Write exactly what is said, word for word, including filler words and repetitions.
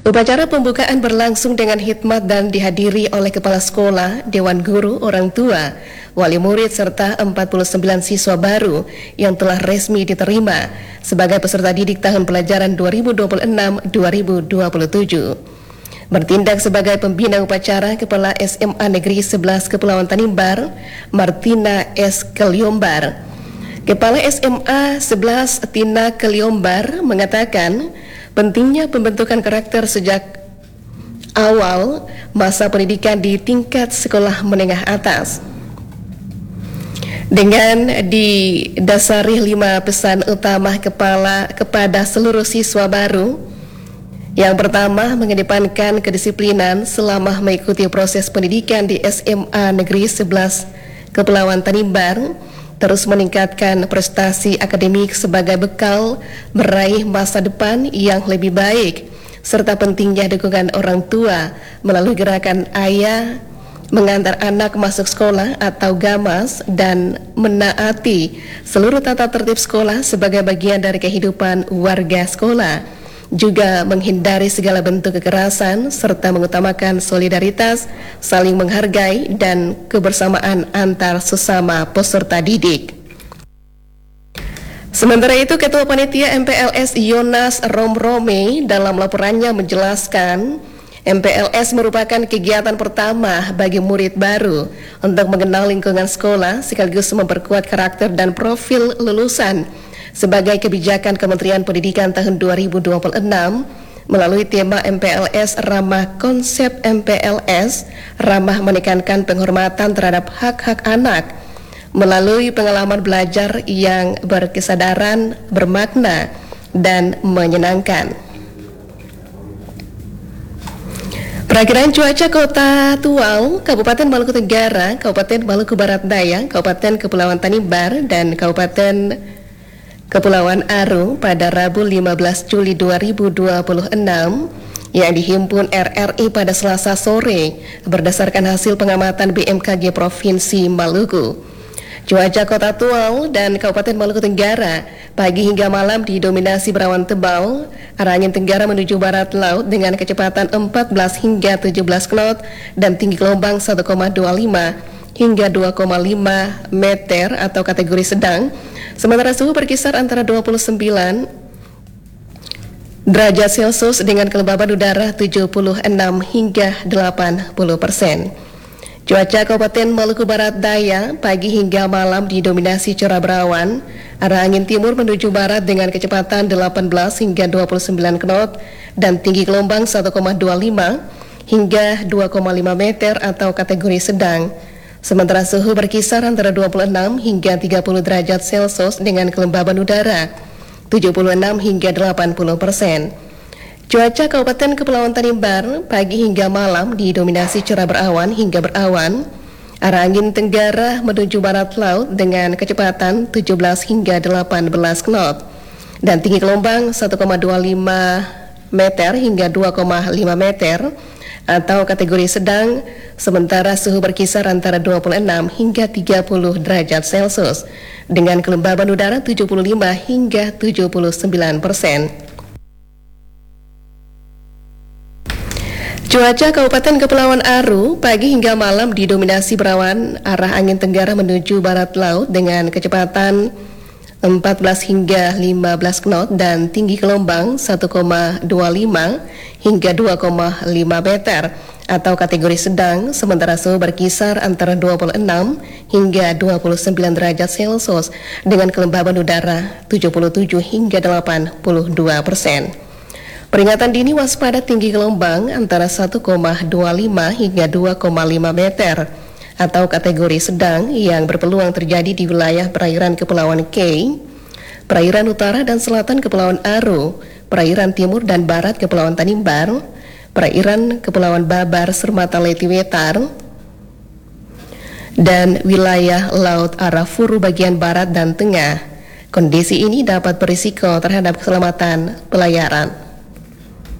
Upacara pembukaan berlangsung dengan hikmat dan dihadiri oleh kepala sekolah, dewan guru, orang tua, wali murid serta empat puluh sembilan siswa baru yang telah resmi diterima sebagai peserta didik tahun pelajaran dua ribu dua puluh enam dua ribu dua puluh tujuh. Bertindak sebagai pembina upacara, Kepala S M A Negeri sebelas Kepulauan Tanimbar, Martina S. Keliombar. Kepala S M A sebelas Tina Keliombar mengatakan pentingnya pembentukan karakter sejak awal masa pendidikan di tingkat sekolah menengah atas. Dengan didasari lima pesan utama kepala kepada seluruh siswa baru. Yang pertama, mengedepankan kedisiplinan selama mengikuti proses pendidikan di S M A Negeri sebelas Kepulauan Tanimbar, terus meningkatkan prestasi akademik sebagai bekal meraih masa depan yang lebih baik, serta pentingnya dukungan orang tua melalui gerakan ayah mengantar anak masuk sekolah atau gamas dan menaati seluruh tata tertib sekolah sebagai bagian dari kehidupan warga sekolah. Juga menghindari segala bentuk kekerasan serta mengutamakan solidaritas, saling menghargai, dan kebersamaan antar sesama peserta didik. Sementara itu, Ketua Panitia M P L S Yonas Romrome dalam laporannya menjelaskan M P L S merupakan kegiatan pertama bagi murid baru untuk mengenal lingkungan sekolah sekaligus memperkuat karakter dan profil lulusan sebagai kebijakan Kementerian Pendidikan tahun dua ribu dua puluh enam melalui tema M P L S ramah. Konsep M P L S ramah menekankan penghormatan terhadap hak-hak anak melalui pengalaman belajar yang berkesadaran, bermakna, dan menyenangkan. Perakiraan cuaca Kota Tual, Kabupaten Maluku Tenggara, Kabupaten Maluku Barat Daya, Kabupaten Kepulauan Tanimbar, dan Kabupaten Kepulauan Aru pada Rabu lima belas Juli dua ribu dua puluh enam yang dihimpun R R I pada Selasa sore berdasarkan hasil pengamatan B M K G Provinsi Maluku. Cuaca Kota Tual dan Kabupaten Maluku Tenggara pagi hingga malam didominasi berawan tebal, arah angin tenggara menuju barat laut dengan kecepatan empat belas hingga tujuh belas knot dan tinggi gelombang satu koma dua lima hingga dua koma lima meter atau kategori sedang. Sementara suhu berkisar antara dua puluh sembilan derajat Celcius dengan kelembaban udara tujuh puluh enam hingga delapan puluh persen. Cuaca Kabupaten Maluku Barat Daya pagi hingga malam didominasi cerah berawan, arah angin timur menuju barat dengan kecepatan delapan belas hingga dua puluh sembilan knot dan tinggi gelombang satu koma dua lima hingga dua koma lima meter atau kategori sedang. Sementara suhu berkisar antara dua puluh enam hingga tiga puluh derajat Celcius dengan kelembaban udara tujuh puluh enam hingga delapan puluh persen. Cuaca Kabupaten Kepulauan Tanimbar pagi hingga malam didominasi cerah berawan hingga berawan, arah angin tenggara menuju barat laut dengan kecepatan tujuh belas hingga delapan belas knot dan tinggi gelombang satu koma dua lima meter hingga dua koma lima meter atau kategori sedang, sementara suhu berkisar antara dua puluh enam hingga tiga puluh derajat Celcius dengan kelembaban udara tujuh puluh lima hingga tujuh puluh sembilan persen. Cuaca Kabupaten Kepulauan Aru pagi hingga malam didominasi berawan, arah angin tenggara menuju barat laut dengan kecepatan empat belas hingga lima belas knot dan tinggi gelombang satu koma dua lima hingga dua koma lima meter atau kategori sedang, sementara suhu berkisar antara dua puluh enam hingga dua puluh sembilan derajat Celcius dengan kelembaban udara tujuh puluh tujuh hingga delapan puluh dua persen. Peringatan dini waspada tinggi gelombang antara satu koma dua lima hingga dua koma lima meter atau kategori sedang yang berpeluang terjadi di wilayah perairan Kepulauan K, perairan utara dan selatan Kepulauan Aru, perairan timur dan barat Kepulauan Tanimbar, perairan Kepulauan Babar Sermata Leti Wetar, dan wilayah Laut Arafuru bagian barat dan tengah. Kondisi ini dapat berisiko terhadap keselamatan pelayaran.